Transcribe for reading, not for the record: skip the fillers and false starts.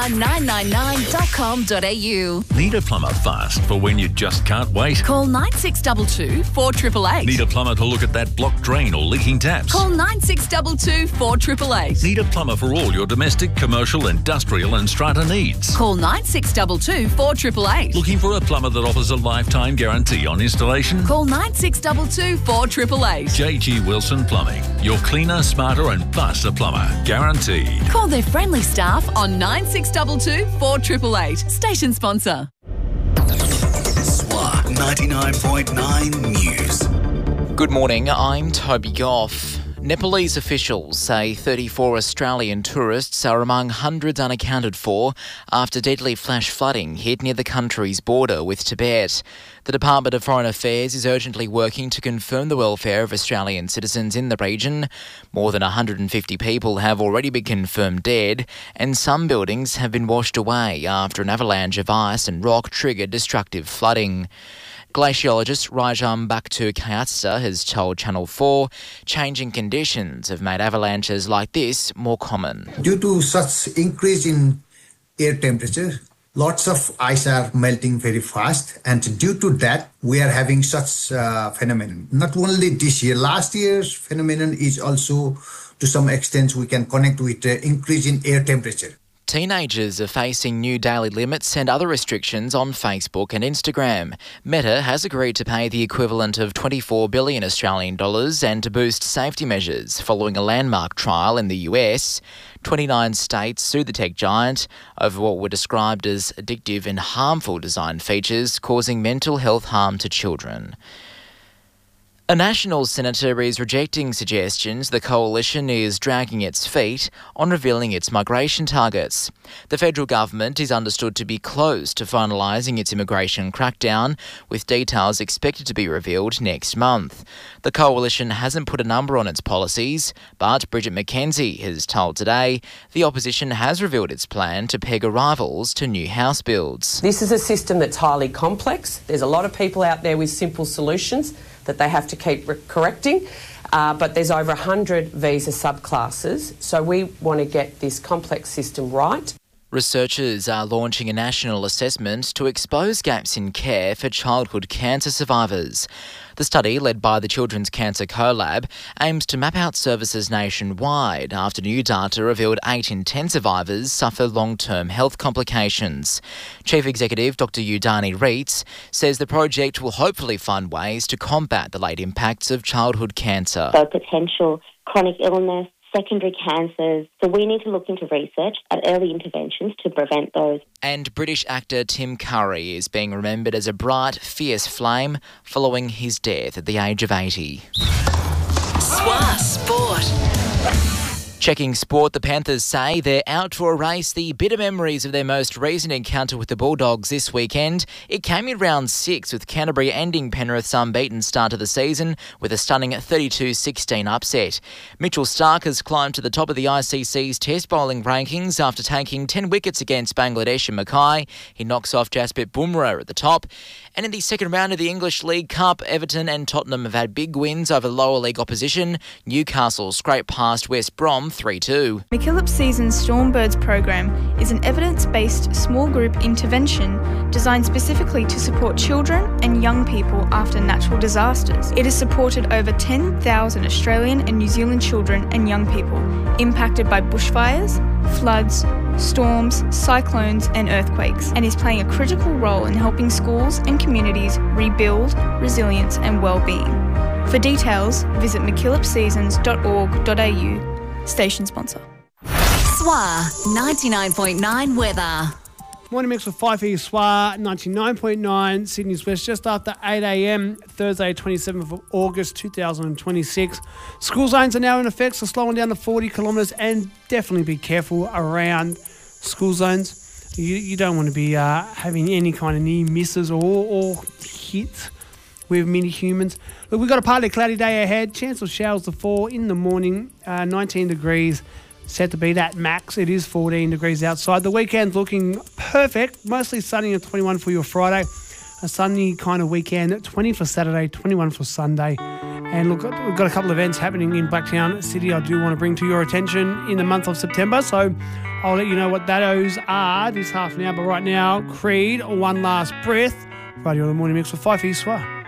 999.com.au. Need a plumber fast for when you just can't wait? Call 9622 4888. Need a plumber to look at that blocked drain or leaking taps? Call 9622 4888. Need a plumber for all your domestic, commercial, industrial and strata needs? Call 9622 4888. Looking for a plumber that offers a lifetime guarantee on installation? Call 9622 4888. JG Wilson Plumbing. Your cleaner, smarter and faster plumber. Guaranteed. Call their friendly staff on 9622 4888. Station sponsor. SWA 99.9 News. Good morning, I'm Toby Goff. Nepalese officials say 34 Australian tourists are among hundreds unaccounted for after deadly flash flooding hit near the country's border with Tibet. The Department of Foreign Affairs is urgently working to confirm the welfare of Australian citizens in the region. More than 150 people have already been confirmed dead, and some buildings have been washed away after an avalanche of ice and rock triggered destructive flooding. Glaciologist Rajam Bakhtu Kayatsa has told Channel 4 changing conditions have made avalanches like this more common. Due to such increase in air temperature, lots of ice are melting very fast, and due to that, we are having such phenomenon. Not only this year, last year's phenomenon is also, to some extent, we can connect with increase in air temperature. Teenagers are facing new daily limits and other restrictions on Facebook and Instagram. Meta has agreed to pay the equivalent of 24 billion Australian dollars and to boost safety measures following a landmark trial in the US. 29 states sued the tech giant over what were described as addictive and harmful design features causing mental health harm to children. A National senator is rejecting suggestions the coalition is dragging its feet on revealing its migration targets. The federal government is understood to be close to finalising its immigration crackdown, with details expected to be revealed next month. The coalition hasn't put a number on its policies, but Bridget McKenzie has told Today the opposition has revealed its plan to peg arrivals to new house builds. This is a system that's highly complex. There's a lot of people out there with simple solutions that they have to keep correcting, but there's over 100 visa subclasses, so we want to get this complex system right. Researchers are launching a national assessment to expose gaps in care for childhood cancer survivors. The study, led by the Children's Cancer Collab, aims to map out services nationwide after new data revealed 8 in 10 survivors suffer long-term health complications. Chief Executive Dr. Udani Reitz says the project will hopefully find ways to combat the late impacts of childhood cancer. So potential chronic illness, secondary cancers. So we need to look into research at early interventions to prevent those. And British actor Tim Curry is being remembered as a bright, fierce flame following his death at the age of 80. SWA Sport. Checking sport, the Panthers say they're out to erase the bitter memories of their most recent encounter with the Bulldogs this weekend. It came in round 6, with Canterbury ending Penrith's unbeaten start to the season with a stunning 32-16 upset. Mitchell Starc has climbed to the top of the ICC's test bowling rankings after taking 10 wickets against Bangladesh and Mackay. He knocks off Jasprit Bumrah at the top. And in the second round of the English League Cup, Everton and Tottenham have had big wins over lower league opposition. Newcastle scraped past West Brom 3-2. MacKillop Seasons Stormbirds program is an evidence-based small group intervention designed specifically to support children and young people after natural disasters. It has supported over 10,000 Australian and New Zealand children and young people impacted by bushfires, floods, storms, cyclones and earthquakes, and is playing a critical role in helping schools and communities rebuild resilience and well-being. For details, visit mackillopseasons.org.au. Station sponsor. SWA 99.9 weather. Morning mix with 5 here, SWA 99.9, Sydney's West, just after 8 a.m, Thursday, 27th of August, 2026. School zones are now in effect, so slowing down to 40 kilometres, and definitely be careful around school zones. You don't want to be having any kind of near misses or hits with mini humans. Look, we've got a partly cloudy day ahead. Chance of showers to fall in the morning, 19 degrees. Set to be that max. It is 14 degrees outside. The weekend's looking perfect. Mostly sunny at 21 for your Friday. A sunny kind of weekend. 20 for Saturday, 21 for Sunday. And look, we've got a couple of events happening in Blacktown City I do want to bring to your attention in the month of September. So I'll let you know what those are this half an hour. But right now, Creed, One Last Breath. Radio on the Morning Mix with Fife East Swar.